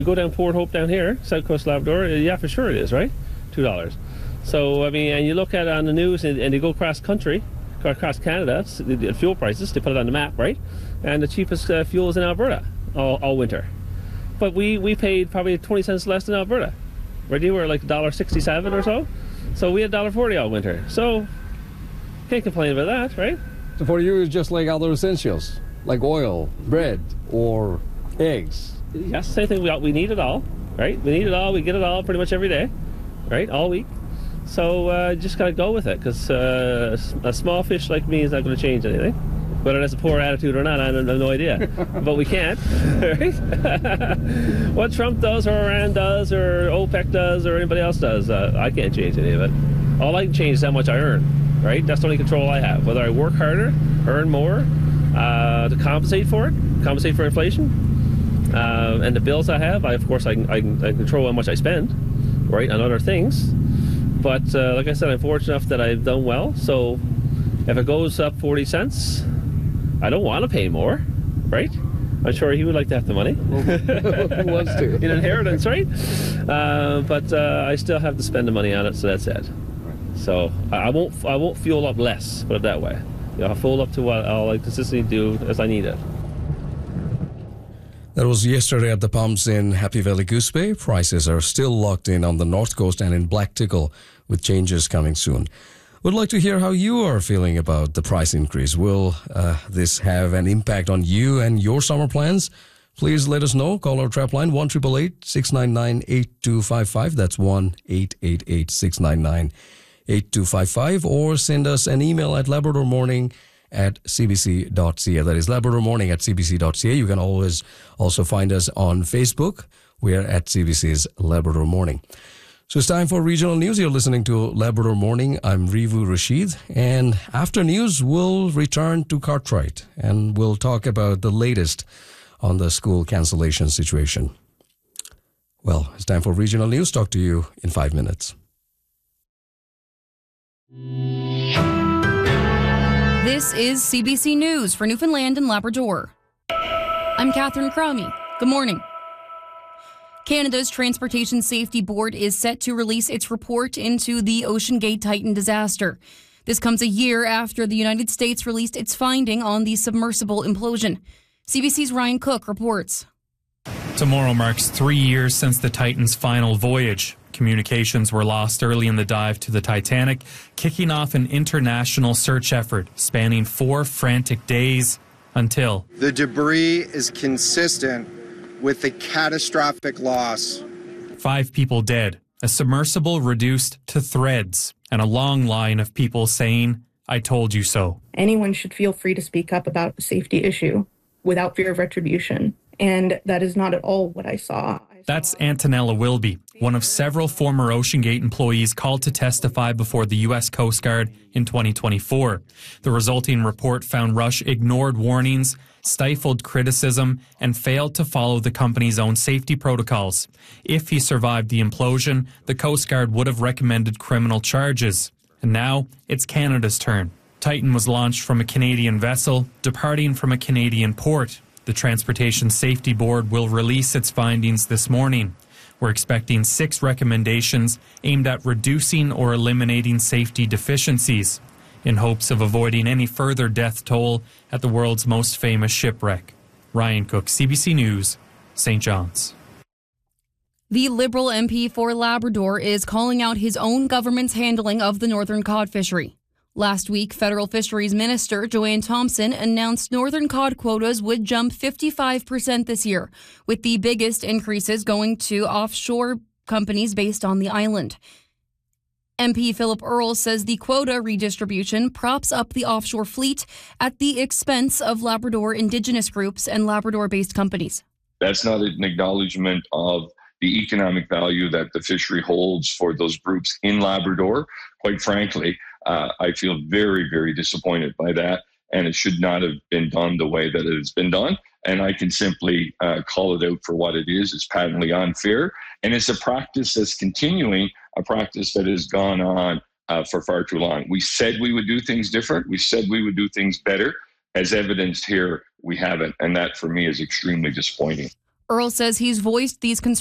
You go down Port Hope down here, South Coast Labrador, yeah, for sure it is, right? $2. So, I mean, and you look at it on the news and you go across country, across Canada, the fuel prices, they put it on the map, right? And the cheapest fuel is in Alberta all winter. But we paid probably 20 cents less than Alberta. Right, you were like $1.67 or so. So we had $1.40 all winter. So, can't complain about that, right? So for you, it's just like other essentials, like oil, bread, or eggs. Yes, same thing. We need it all, right? We need it all. We get it all pretty much every day, right? All week. So just got to go with it, because a small fish like me is not going to change anything. Whether that's a poor attitude or not, I have no idea. But we can't, right? What Trump does or Iran does or OPEC does or anybody else does, I can't change any of it. All I can change is how much I earn, right? That's the only control I have. Whether I work harder, earn more, to compensate for it, compensate for inflation, and the bills I have, of course, I control how much I spend, right, on other things. But like I said, I'm fortunate enough that I've done well. So if it goes up 40 cents, I don't want to pay more, right? I'm sure he would like to have the money. Who wants to? In inheritance, right? But I still have to spend the money on it, so that's it. So I won't fuel up less, put it that way. You know, I'll fuel up to what I'll consistently do as I need it. That was yesterday at the pumps in Happy Valley Goose Bay. Prices are still locked in on the North Coast and in Black Tickle, with changes coming soon. Would like to hear how you are feeling about the price increase. Will this have an impact on you and your summer plans? Please let us know. Call our trap line 1-888-699-8255. That's 1-888-699-8255. Or send us an email at labradormorning@cbc.ca. That is labradormorning@cbc.ca. You can always also find us on Facebook. We are at CBC's Labrador Morning. So it's time for regional news. You're listening to Labrador Morning. I'm Rivu Rashid. And after news, we'll return to Cartwright and we'll talk about the latest on the school cancellation situation. Well, it's time for regional news. Talk to you in 5 minutes. This is CBC News for Newfoundland and Labrador. I'm Catherine Cromie. Good morning. Canada's Transportation Safety Board is set to release its report into the Ocean Gate Titan disaster. This comes a year after the United States released its finding on the submersible implosion. CBC's Ryan Cook reports. Tomorrow marks 3 years since the Titan's final voyage. Communications were lost early in the dive to the Titanic, kicking off an international search effort spanning 4 frantic days until the debris is consistent with the catastrophic loss. 5 people dead, a submersible reduced to threads, and a long line of people saying, "I told you so." Anyone should feel free to speak up about a safety issue without fear of retribution. And that is not at all what I saw. That's Antonella Wilby, one of several former Ocean Gate employees called to testify before the U.S. Coast Guard in 2024. The resulting report found Rush ignored warnings, stifled criticism, and failed to follow the company's own safety protocols. If he survived the implosion, the Coast Guard would have recommended criminal charges. And now it's Canada's turn. Titan was launched from a Canadian vessel, departing from a Canadian port. The Transportation Safety Board will release its findings this morning. We're expecting 6 recommendations aimed at reducing or eliminating safety deficiencies, in hopes of avoiding any further death toll at the world's most famous shipwreck. Ryan Cook, CBC News, St. John's. The Liberal MP for Labrador is calling out his own government's handling of the northern cod fishery. Last week, Federal Fisheries Minister Joanne Thompson announced northern cod quotas would jump 55% this year, with the biggest increases going to offshore companies based on the island. MP Philip Earle says the quota redistribution props up the offshore fleet at the expense of Labrador Indigenous groups and Labrador-based companies. That's not an acknowledgement of the economic value that the fishery holds for those groups in Labrador. Quite frankly, I feel very, very disappointed by that, and it should not have been done the way that it has been done. And I can simply call it out for what it is. It's patently unfair, and it's a practice that's continuing, a practice that has gone on for far too long. We said we would do things different. We said we would do things better. As evidenced here, we haven't, and that for me is extremely disappointing. Earl says he's voiced these concerns